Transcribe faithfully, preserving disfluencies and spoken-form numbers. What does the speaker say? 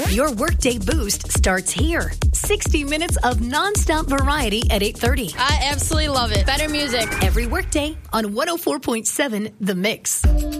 Your Workday Boost starts here. sixty minutes of nonstop variety at eight thirty. I absolutely love it. Better music. Every workday on one oh four point seven The Mix.